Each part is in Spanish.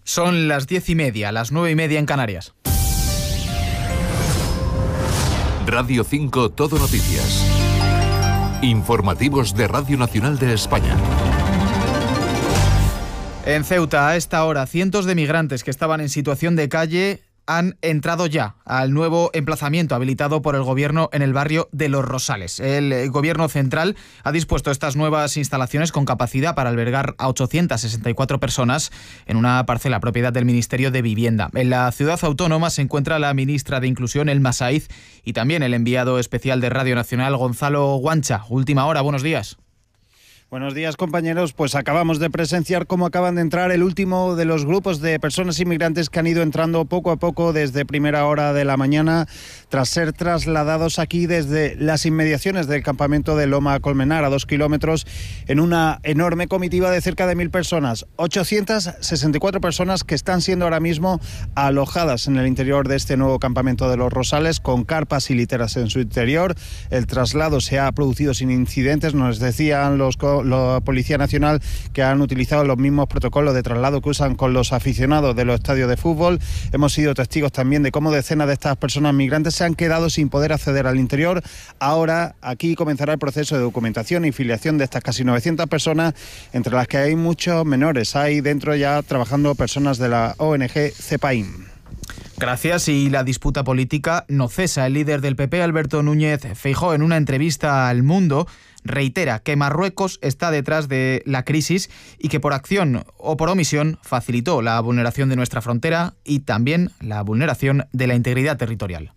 Son las 10:30, las 9:30 en Canarias. Radio 5 Todo Noticias. Informativos de Radio Nacional de España. En Ceuta, a esta hora, cientos de migrantes que estaban en situación de calle han entrado ya al nuevo emplazamiento habilitado por el Gobierno en el barrio de Los Rosales. El Gobierno central ha dispuesto estas nuevas instalaciones con capacidad para albergar a 864 personas en una parcela propiedad del Ministerio de Vivienda. En la ciudad autónoma se encuentra la ministra de Inclusión, Elma Saiz, y también el enviado especial de Radio Nacional, Gonzalo Guancha. Última hora, buenos días. Buenos días, compañeros. Pues acabamos de presenciar cómo acaban de entrar el último de los grupos de personas inmigrantes que han ido entrando poco a poco desde primera hora de la mañana, tras ser trasladados aquí desde las inmediaciones del campamento de Loma Colmenar, a 2 kilómetros, en una enorme comitiva de cerca de 1.000 personas. 864 personas que están siendo ahora mismo alojadas en el interior de este nuevo campamento de Los Rosales, con carpas y literas en su interior. El traslado se ha producido sin incidentes, nos decían la Policía Nacional que han utilizado los mismos protocolos de traslado que usan con los aficionados de los estadios de fútbol. Hemos sido testigos también de cómo decenas de estas personas migrantes se han quedado sin poder acceder al interior. Ahora aquí comenzará el proceso de documentación y filiación de estas casi 900 personas, entre las que hay muchos menores. Hay dentro ya trabajando personas de la ONG CEPAIM. Gracias. Y la disputa política no cesa. El líder del PP, Alberto Núñez Feijóo, en una entrevista al Mundo, reitera que Marruecos está detrás de la crisis y que por acción o por omisión facilitó la vulneración de nuestra frontera y también la vulneración de la integridad territorial.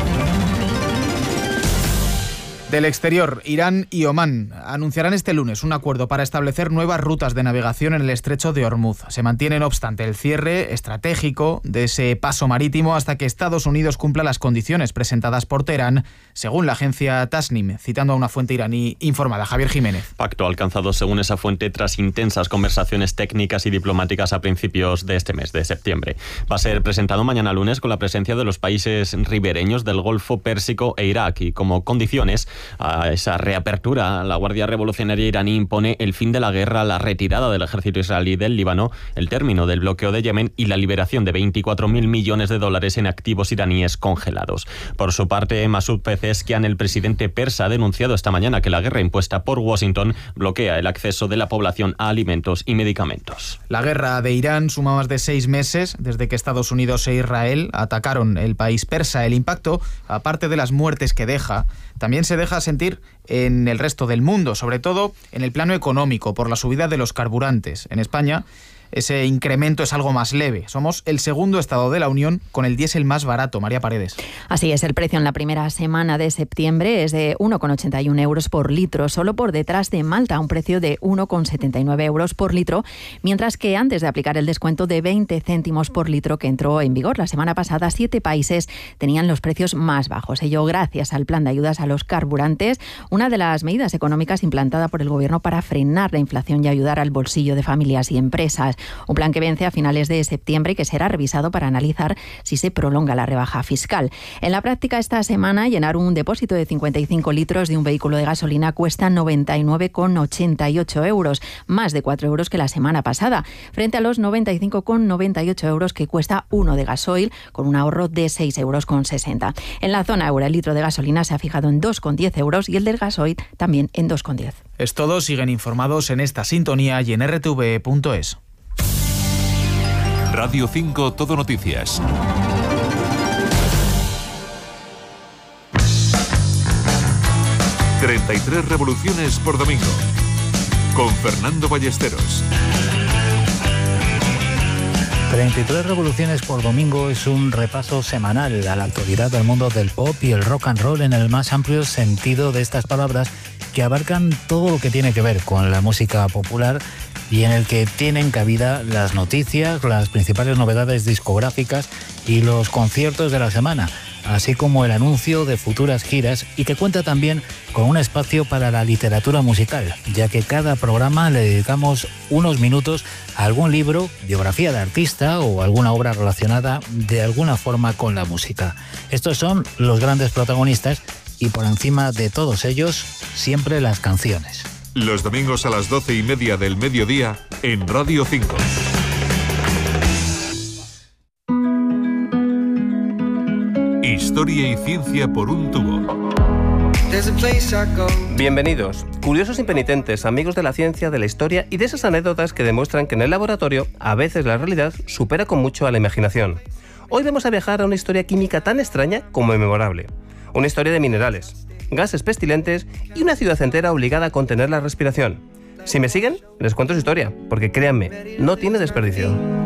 Del exterior, Irán y Omán anunciarán este lunes un acuerdo para establecer nuevas rutas de navegación en el estrecho de Hormuz. Se mantiene, no obstante, el cierre estratégico de ese paso marítimo hasta que Estados Unidos cumpla las condiciones presentadas por Teherán, según la agencia Tasnim, citando a una fuente iraní informada. Javier Jiménez. Pacto alcanzado, según esa fuente, tras intensas conversaciones técnicas y diplomáticas a principios de este mes de septiembre. Va a ser presentado mañana lunes con la presencia de los países ribereños del Golfo Pérsico e Irak, y como condiciones a esa reapertura, la Guardia Revolucionaria iraní impone el fin de la guerra, la retirada del ejército israelí del Líbano, el término del bloqueo de Yemen y la liberación de 24.000 millones de dólares en activos iraníes congelados. Por su parte, Masoud Pezeshkian, el presidente persa, ha denunciado esta mañana que la guerra impuesta por Washington bloquea el acceso de la población a alimentos y medicamentos. La guerra de Irán suma más de 6 meses desde que Estados Unidos e Israel atacaron el país persa. El impacto, aparte de las muertes que deja, también se deja sentir en el resto del mundo, sobre todo en el plano económico, por la subida de los carburantes. En España, ese incremento es algo más leve. Somos el segundo estado de la Unión con el diésel más barato. María Paredes. Así es, el precio en la primera semana de septiembre es de 1,81 euros por litro, solo por detrás de Malta, un precio de 1,79 euros por litro, mientras que antes de aplicar el descuento de 20 céntimos por litro que entró en vigor la semana pasada, 7 países tenían los precios más bajos. Ello gracias al plan de ayudas a los carburantes, una de las medidas económicas implantada por el Gobierno para frenar la inflación y ayudar al bolsillo de familias y empresas. Un plan que vence a finales de septiembre y que será revisado para analizar si se prolonga la rebaja fiscal. En la práctica, esta semana, llenar un depósito de 55 litros de un vehículo de gasolina cuesta 99,88 euros, más de 4 euros que la semana pasada, frente a los 95,98 euros que cuesta uno de gasoil, con un ahorro de 6,60 euros. En la zona euro, el litro de gasolina se ha fijado en 2,10 euros y el del gasoil también en 2,10. Es todo. Siguen informados en esta sintonía y en rtv.es. Radio 5 Todo Noticias. «33 revoluciones por domingo», con Fernando Ballesteros. 33 revoluciones por domingo es un repaso semanal a la actualidad del mundo del pop y el rock and roll en el más amplio sentido de estas palabras, que abarcan todo lo que tiene que ver con la música popular y en el que tienen cabida las noticias, las principales novedades discográficas y los conciertos de la semana, así como el anuncio de futuras giras, y que cuenta también con un espacio para la literatura musical, ya que cada programa le dedicamos unos minutos a algún libro, biografía de artista o alguna obra relacionada de alguna forma con la música. Estos son los grandes protagonistas y por encima de todos ellos, siempre las canciones. Los domingos a las 12:30 del mediodía en Radio 5. historia y ciencia por un tubo. Bienvenidos, curiosos impenitentes, amigos de la ciencia, de la historia y de esas anécdotas que demuestran que en el laboratorio a veces la realidad supera con mucho a la imaginación. Hoy vamos a viajar a una historia química tan extraña como memorable. Una historia de minerales, gases pestilentes y una ciudad entera obligada a contener la respiración. Si me siguen, les cuento su historia, porque créanme, no tiene desperdicio.